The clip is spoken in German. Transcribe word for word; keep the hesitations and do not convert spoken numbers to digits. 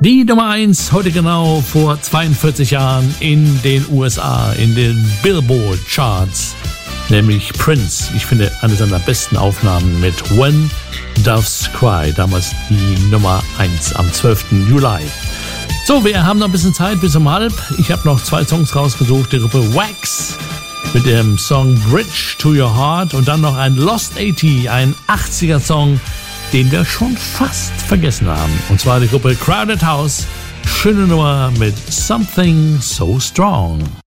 Die Nummer eins heute genau vor zweiundvierzig Jahren in den U S A, in den Billboard Charts, nämlich Prince. Ich finde, eine seiner besten Aufnahmen mit When Doves Cry, damals die Nummer eins am zwölften Juli. So, wir haben noch ein bisschen Zeit bis um halb. Ich habe noch zwei Songs rausgesucht, die Gruppe Wax mit dem Song Bridge to Your Heart und dann noch ein Lost achtzig, ein achtziger-Song, den wir schon fast vergessen haben. Und zwar die Gruppe Crowded House. Schöne Nummer mit Something So Strong.